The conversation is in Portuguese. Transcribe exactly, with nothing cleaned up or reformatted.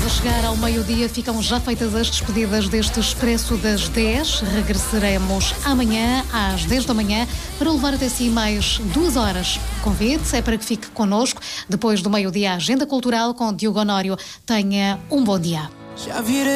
a chegar ao meio-dia, ficam já feitas as despedidas deste Expresso das dez. Regressaremos amanhã às dez da manhã para levar até si mais duas horas. O convite é para que fique connosco. Depois do meio-dia, a Agenda Cultural com Diogo Honório. Tenha um bom dia. Já virei